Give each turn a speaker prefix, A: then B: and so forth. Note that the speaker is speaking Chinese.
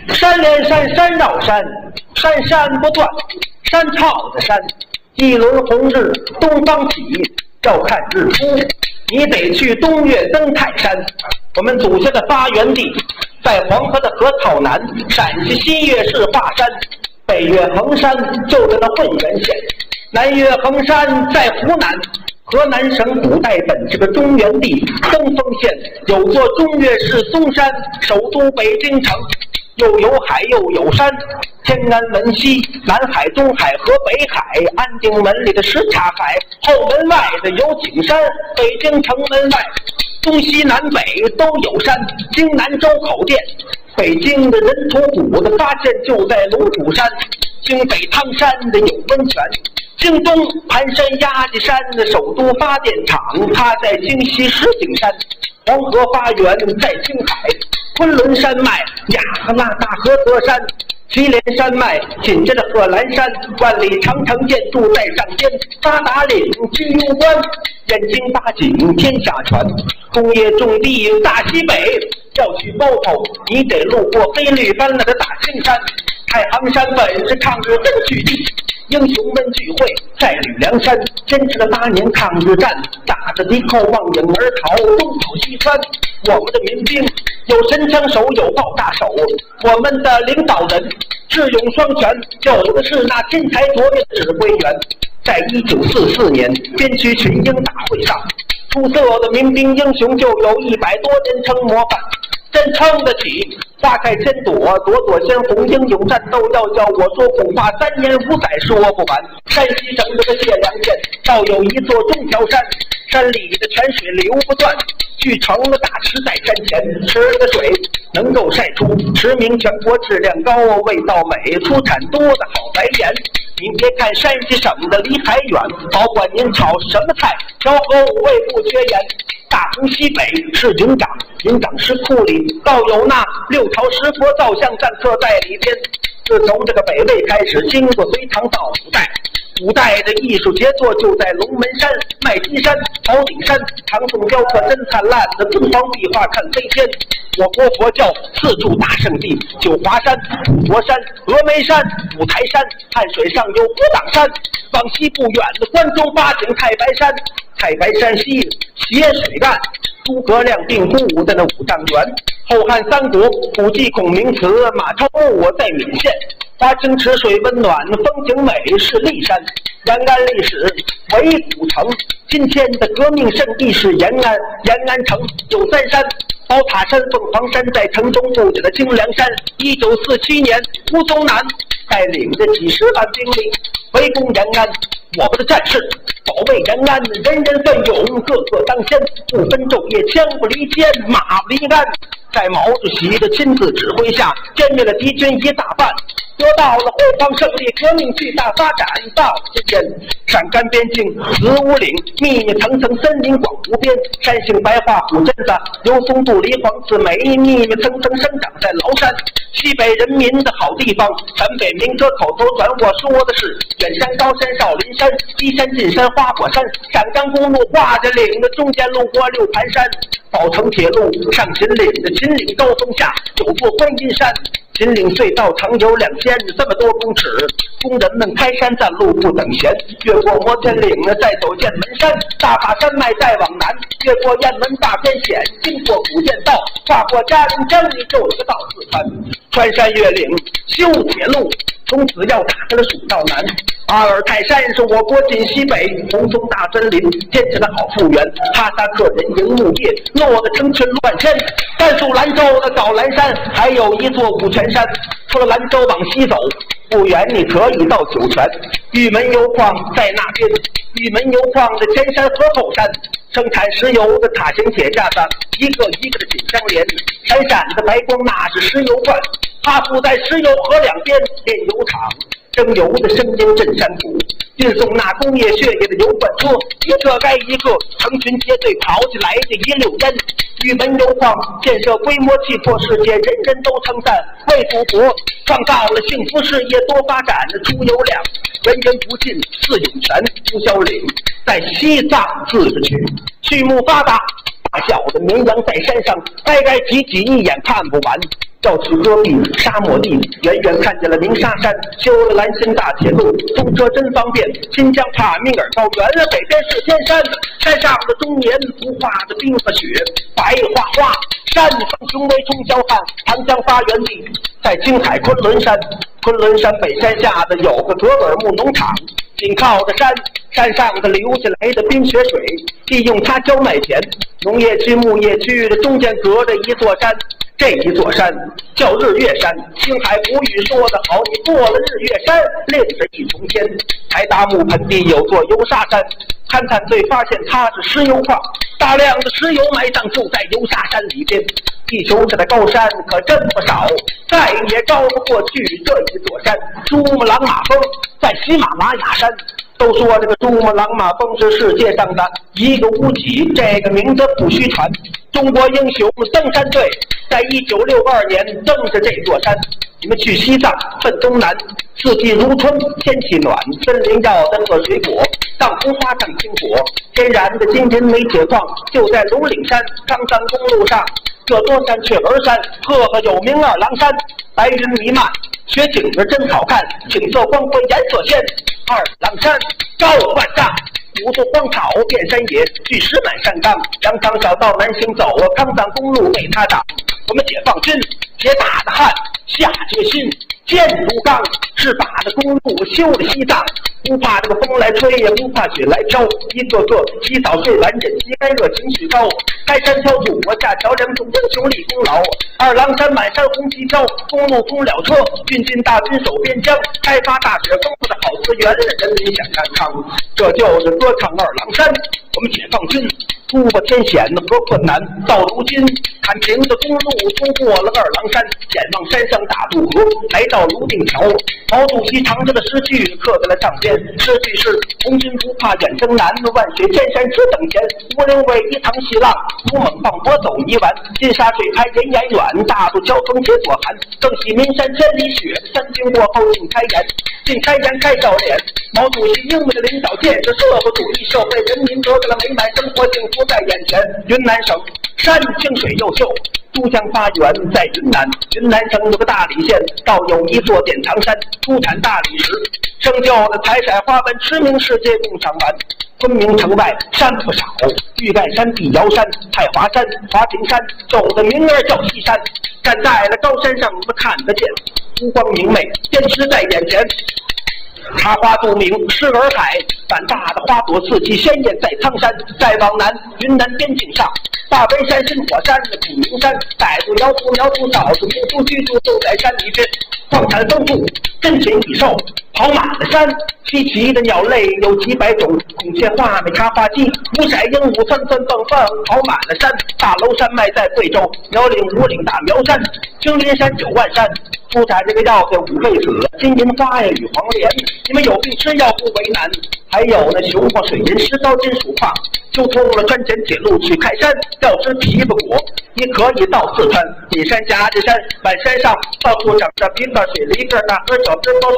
A: 山连山，山绕山，山山不断，山靠着山。一轮红日东方起，要看日出，你得去东岳登泰山。我们祖先的发源地在黄河的河套南，陕西西岳市华山，北岳衡山就在那混元县，南岳衡山在湖南。河南省古代本这个中原地登封县有座中岳市嵩山，首都北京城，又有海又有山，天安门西，南海、东海和北海，安定门里的什刹海，后门外的有景山，北京城门外东西南北都有山，京南周口店，北京的人头骨的发现就在龙虎山，京北汤山的有温泉，京东盘山压脊山的首都发电厂，它在京西石景山，黄河发源在青海，昆仑山脉亚特拉大河河山，祁连山脉紧接着贺兰山，万里长城建筑在上天，八达岭居庸关，燕京八景天下传，工业重地大西北，要去包头你得路过黑绿斑斓的大青山，太行山本是抗日根据地，英雄们聚会在吕梁山，坚持了8年抗日战，打着敌寇望影而逃，东跑西窜。我们的民兵有神枪手，有爆炸手，我们的领导人智勇双全，有的是那天才卓越的指挥员。在1944年边区群英大会上，出色的民兵英雄就有100多人称模范，真撑得起。花开千朵，朵朵鲜红，英勇战斗要叫我说恐怕3年5载说不完。山西省这个解良县倒有一座中条山，山里的泉水流不断，聚成了大池在山前，池的水能够晒出驰名全国，质量高，味道美，出产多的好白盐。您别看山西省的离海远，保管您炒什么菜，调和5味不缺盐。大湖西北是营长，营长石窟里倒有那6朝石佛造像錾刻在里边。自从这个北魏开始，经过隋唐到五代，古代的艺术杰作就在龙门山、麦积山、宝顶山，唐宋雕刻真灿烂的敦煌壁画看飞天。我国佛教4处大圣地：九华山、普陀山、峨眉山、五台山，汉水上有古挡山，往西不远的关中八景太白山。太白山西斜水岸，诸葛亮病故在那五丈原。后汉三国古迹孔明祠，马超墓在闽县。华清池水温暖，风景美是骊山。延安历史为古城，今天的革命圣地是延安。延安城有3山，宝塔山、凤凰山，在城中布置的清凉山。1947年，吴宗南带领着几10万兵力围攻延安，我们的战士保卫延安，人人奋勇，个个当先，不分昼夜，枪不离肩，马不离鞍。在毛主席的亲自指挥下，歼灭了敌军1大半，得到了辉煌胜利，革命巨大发展。到今天，陕甘边境子午岭密密层层森林广无边，山杏白桦虎榛子、油松杜梨黄刺梅密密层层生长在崂山。西北人民的好地方，陕北民歌口头传，我说的是远山、高山、少林山、西山、进山、花果山。陕甘公路画着岭的中间路过6盘山，宝成铁路上秦岭的秦岭高峰下有座观音山。秦岭隧道长有2300多公尺，工人们开山占路不等闲，越过摩天岭再走雁门山，大法山脉再往南，越过雁门大边险，经过古涧道，跨过嘉陵江，就是个到四川。穿山越岭修铁路，从此要打开了蜀道南。阿尔泰山是我国晋西北红松大森林，天气的好复原。哈萨克人营木业，落得成群乱山。甘肃兰州的早兰山还有一座五泉山。除了兰州往西走不远，你可以到酒泉。玉门油矿在那边，玉门油矿的前山和后山，生产石油的塔型铁架子一个一个的紧相连，闪闪的白光那是石油罐。哈附在石油河两边炼油厂，蒸油的声音震山谷，运送那工业血液的油罐车，一个该一个，成群结队跑起来的一溜烟。玉门油矿建设规模气魄世界，人人都称赞，为祖国创造了幸福事业，多发展的出油量，源源不尽。四涌泉、朱霄岭在西藏自治区，畜牧发达，大小的绵羊在山上，该挤挤一眼看不完。 要去戈壁沙漠地，远远看见了鸣沙山，修了蓝线大铁路，通车真方便。新疆帕米尔高原，北边是天山，山上的终年不化的冰和雪，白花花。山峰雄伟冲霄汉，长江发源地在青海昆仑山。昆仑山北山下的有个格尔木农场，紧靠着山，山上的流下来的冰雪水，利用它浇麦田。农业区、牧业区的中间隔着一座山，这一座山叫日月山。青海古语说得好，你过了日月山，另是一重天。台达木盆地有座油砂山，勘探队发现它是石油矿，大量的石油埋葬就在油砂山里边。地球上的高山可真不少，再也高不过去这一座山——珠穆朗玛峰，在喜马拉雅山。都说这个珠穆朗玛峰是世界上的一个屋脊，这个名字不虚传。中国英雄登山队在1962年登着这座山。你们去西藏奔东南，四季如春，天气暖，森林要的喝水果，藏红花长青果，天然的金银煤铁矿就在龙岭山张山公路上。这座山雀儿山，赫赫有名二郎山，白云弥漫，雪景子真好看，景色光辉颜色鲜。二郎山高万丈，五座荒草遍山野，巨石满山岗，羊肠小道难行走，康藏公路为他挡。我们解放军铁打的汉，下决心坚如钢，是把这公路修了西藏，不怕这个风来吹，也不怕雪来飘。一个个洗澡睡完忍饥挨饿情绪高，开山挑土我下桥梁，众英雄立功劳。二郎山满山红旗飘，公路通了车，军进大军守边疆，开发大雪丰富的好资源，人民想安康。这就是歌唱二郎山。我们解放军突破天险和困难，到如今看平的公路通过了二郎山，眼望山上大渡河，来到泸定桥。毛主席长着的诗句刻在了上边，诗句是：红军不怕远征难，万水千山只等闲。无人为一趟细浪，如猛放波走一晚。金沙水开人烟远，大渡桥风解左寒。更喜岷山千里雪，山经过后尽开颜。尽开颜开笑脸，毛主席英明的领导建设社会主义社会，人民得到了美满生活，幸福在眼前。云南省山清水又秀，珠江发源在云南。云南省有个大理县，倒有一座典藏山，出产大理石，生就了彩色花纹，驰名世界共赏玩。昆明城外山不少，玉盖山、碧瑶山、太华山、华坪山，有的名儿叫西山。站在了高山上，我们看得见，湖光明媚，坚持在眼前。插花渡名，狮洱海，胆大的花朵四季鲜艳在苍山。再往南，云南边境上，大悲山、新火山、普明山，傣族、瑶族、苗族、少数民族居住都在山里边。矿产丰富，珍禽异兽跑满了山，稀奇的鸟类有几百种，孔雀、画眉、茶花鸡、五色鹦鹉窜窜蹦蹦跑满了山。大娄山脉在贵州，苗岭、五岭、大苗山、青林山、9万山，出产这个药叫五味子、金银花呀、与黄连。你们有病吃药不为难。还有那雄黄、水银、石膏、金属矿，修通了川黔铁路去开山，要吃枇杷果。你可以到四川、隐山、夹子山、满山上，到处长着苹果、水梨、个大河、小枝包。